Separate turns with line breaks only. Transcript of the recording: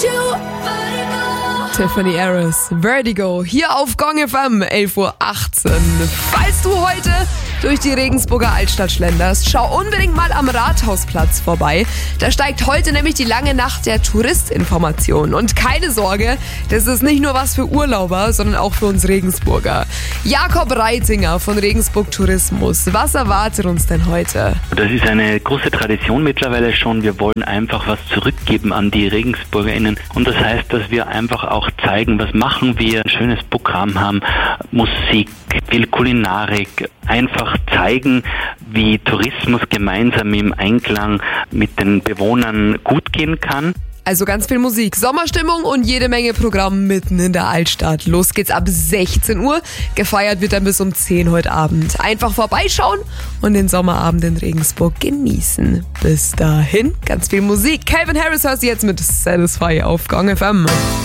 Tiffany Harris, Vertigo, hier auf Gong FM, 11:18 Uhr. Falls du heute durch die Regensburger Altstadt schlenderst, schau unbedingt mal am Rathausplatz vorbei. Da steigt heute nämlich die lange Nacht der Touristinformation. Und keine Sorge, das ist nicht nur was für Urlauber, sondern auch für uns Regensburger. Jakob Reitinger von Regensburg Tourismus, was erwartet uns denn heute?
Das ist eine große Tradition mittlerweile schon. Wir wollen einfach was zurückgeben an die RegensburgerInnen. Und das heißt, dass wir einfach auch zeigen, was machen wir, ein schönes Programm haben, Musik, viel Kulinarik, einfach zeigen, wie Tourismus gemeinsam im Einklang mit den Bewohnern gut gehen kann.
Also ganz viel Musik, Sommerstimmung und jede Menge Programm mitten in der Altstadt. Los geht's ab 16 Uhr. Gefeiert wird dann bis um 10 heute Abend. Einfach vorbeischauen und den Sommerabend in Regensburg genießen. Bis dahin ganz viel Musik. Calvin Harris hörst du jetzt mit Satisfy auf Gong FM.